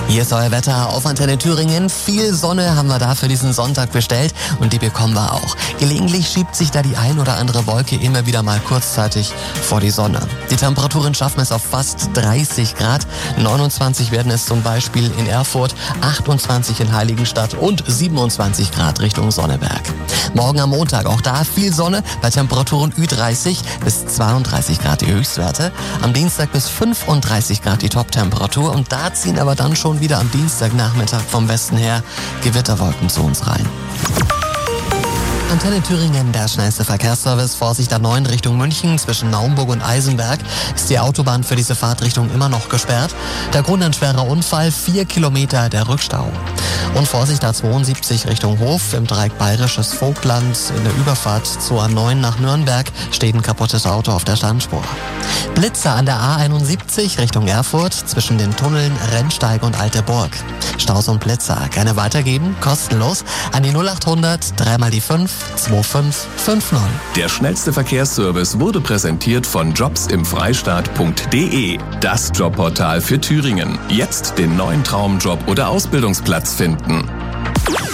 Hier ist euer Wetter auf Antenne Thüringen. Viel Sonne haben wir da für diesen Sonntag bestellt und die bekommen wir auch. Gelegentlich schiebt sich da die ein oder andere Wolke immer wieder mal kurzzeitig vor die Sonne. Die Temperaturen schaffen es auf fast 30 Grad. 29 werden es zum Beispiel in Erfurt, 28 in Heiligenstadt und 27 Grad Richtung Sonneberg. Morgen am Montag auch da viel Sonne bei Temperaturen Ü30 bis 32 Grad die Höchstwerte. Am Dienstag bis 35 Grad die Top-Temperatur und da ziehen aber dann schon wieder am Dienstagnachmittag vom Westen her Gewitterwolken zu uns rein. Antenne Thüringen, der schnellste Verkehrsservice. Vorsicht A9 Richtung München. Zwischen Naumburg und Eisenberg ist die Autobahn für diese Fahrtrichtung immer noch gesperrt. Der Grund ein schwerer Unfall, 4 Kilometer der Rückstau. Und Vorsicht A72 Richtung Hof. Im Dreieck Bayerisches Vogtland in der Überfahrt zur A9 nach Nürnberg steht ein kaputtes Auto auf der Standspur. Blitzer an der A71 Richtung Erfurt zwischen den Tunneln Rennsteig und Alte Burg. Staus und Blitzer gerne weitergeben, kostenlos an die 0800 3 mal die 5 2550. Der schnellste Verkehrsservice wurde präsentiert von jobsimfreistaat.de. Das Jobportal für Thüringen. Jetzt den neuen Traumjob oder Ausbildungsplatz finden.